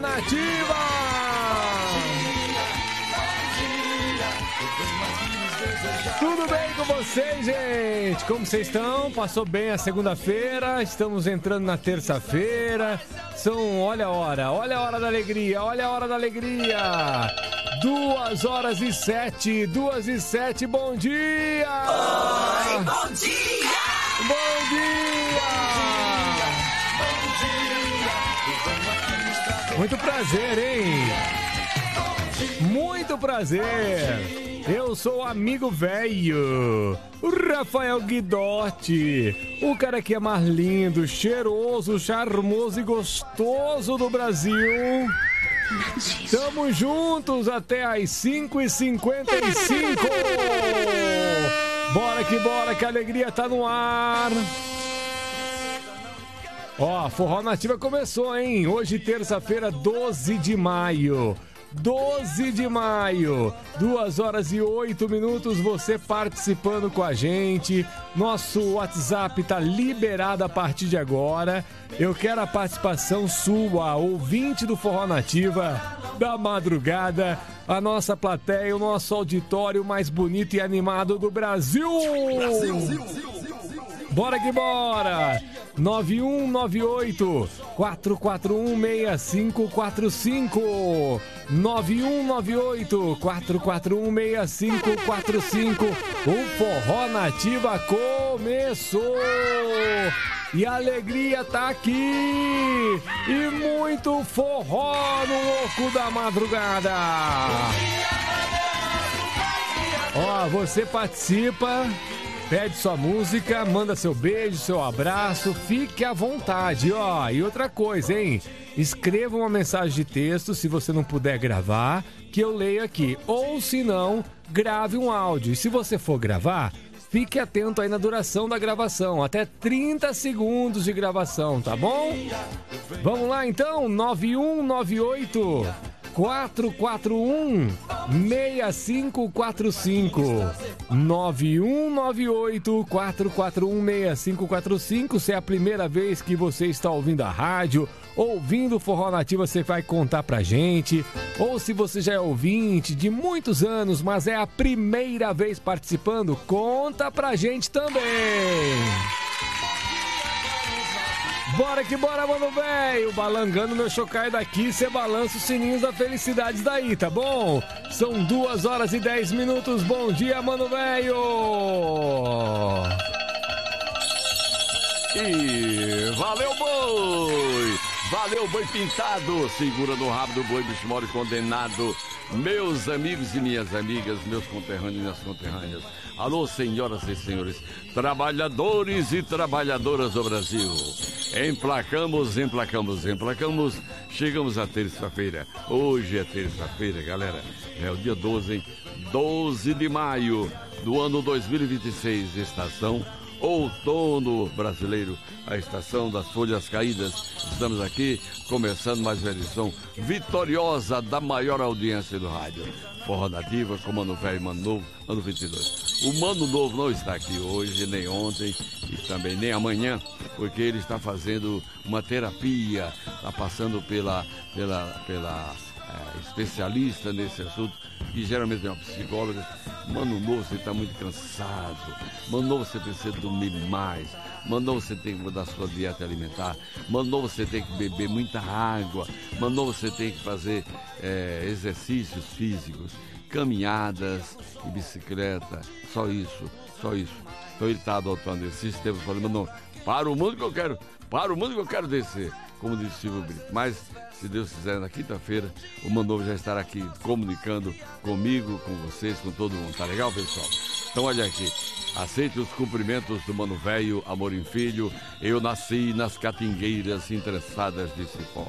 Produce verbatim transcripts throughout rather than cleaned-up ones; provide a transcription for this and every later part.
Nativa! Tudo bem com vocês, gente? Como vocês estão? Passou bem a segunda-feira? Estamos entrando na terça-feira. São, olha a hora, olha a hora da alegria, olha a hora da alegria. Duas horas e sete, duas e sete, bom dia! Oi, bom dia! Bom dia! Muito prazer, hein? Muito prazer! Eu sou o amigo velho, o Rafael Guidotti, o cara que é mais lindo, cheiroso, charmoso e gostoso do Brasil. Tamo juntos até às cinco e cinquenta e cinco. Bora que bora, que a alegria tá no ar. Ó, Forró Nativa começou, hein? Hoje, terça-feira, doze de maio. doze de maio, duas horas e oito minutos, você participando com a gente. Nosso WhatsApp tá liberado a partir de agora. Eu quero a participação sua, ouvinte do Forró Nativa, da madrugada, a nossa plateia, o nosso auditório mais bonito e animado do Brasil. Brasil. Bora que bora! nove um nove oito, quatro quatro um, seis cinco quatro cinco nove um nove oito, quatro quatro um, seis cinco quatro cinco. O Forró Nativa começou! E a alegria tá aqui! E muito forró no louco da madrugada! Ó, você participa, pede sua música, manda seu beijo, seu abraço, fique à vontade, ó. E outra coisa, hein? Escreva uma mensagem de texto, se você não puder gravar, que eu leio aqui. Ou, se não, grave um áudio. E se você for gravar, fique atento aí na duração da gravação. Até trinta segundos de gravação, tá bom? Vamos lá, então? nove um nove oito... quatro quatro um, seis cinco quatro cinco nove um nove oito, quatro quatro um, seis cinco quatro cinco. Se é a primeira vez que você está ouvindo a rádio, ouvindo o Forró Nativa, você vai contar pra gente. Ou se você já é ouvinte de muitos anos, mas é a primeira vez participando, conta pra gente também. Bora que bora, mano velho! Balangando meu chocai daqui, cê balança os sininhos da felicidade daí, tá bom? São duas horas e dez minutos, bom dia, mano velho! E valeu, boi! Valeu, boi pintado! Segura no rabo do boi, bicho mole condenado. Meus amigos e minhas amigas, meus conterrâneos e minhas conterrâneas. Alô, senhoras e senhores, trabalhadores e trabalhadoras do Brasil. Emplacamos, emplacamos, emplacamos. Chegamos à terça-feira. Hoje é terça-feira, galera. É o dia doze, hein? doze de maio do ano dois mil e vinte e seis. Estação outono brasileiro, a estação das folhas caídas. Estamos aqui começando mais uma edição vitoriosa da maior audiência do rádio. Forró Nativa com Mano Velho e Mano Novo, ano vinte e dois. O Mano Novo não está aqui hoje, nem ontem e também nem amanhã, porque ele está fazendo uma terapia, está passando pela, pela, pela é, especialista nesse assunto, que geralmente é uma psicóloga. Mano Novo, você está muito cansado. Mano Novo, você precisa dormir mais. Mano Novo, você tem que mudar sua dieta alimentar. Mano Novo, você tem que beber muita água. Mano Novo, você tem que fazer é, exercícios físicos, caminhadas e bicicleta. Só isso, só isso. Então ele está adotando esse sistema, falando, Mano, para o mundo que eu quero, para o mundo que eu quero descer, como disse Silvio Brito. Mas, se Deus quiser, na quinta-feira, o Mano Novo já estará aqui comunicando comigo, com vocês, com todo mundo. Tá legal, pessoal? Então, olha aqui. Aceite os cumprimentos do Mano Velho, Amorim Filho. Eu nasci nas catingueiras interessadas de Cipó.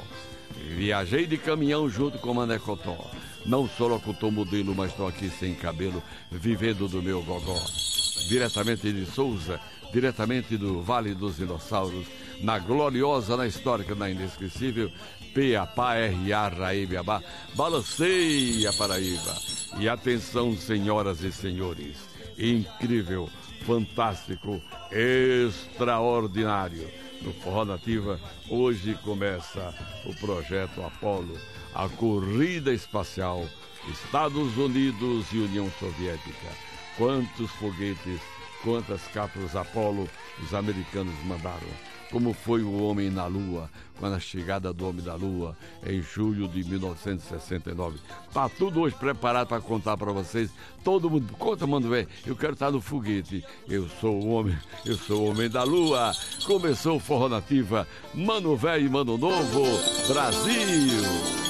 Viajei de caminhão junto com Mané Cotó. Não sou locutor modelo, mas estou aqui sem cabelo, vivendo do meu gogó. Diretamente de Souza, diretamente do Vale dos Dinossauros, na gloriosa, na histórica, na inesquecível P A P A R A Raíbiabá, balanceia Paraíba. E atenção, senhoras e senhores, incrível, fantástico, extraordinário. no Forró Nativa. Hoje começa o projeto Apolo, a corrida espacial, Estados Unidos e União Soviética. Quantos foguetes, quantas cápsulas Apolo os americanos mandaram? Como foi o homem na Lua, quando a chegada do homem na Lua, em julho de mil novecentos e sessenta e nove. Tá tudo hoje preparado para contar para vocês. Todo mundo, conta, mano, velho. Eu quero estar no foguete. Eu sou o homem, eu sou o homem da Lua. Começou o Forró Nativa, Mano Velho e Mano Novo, Brasil.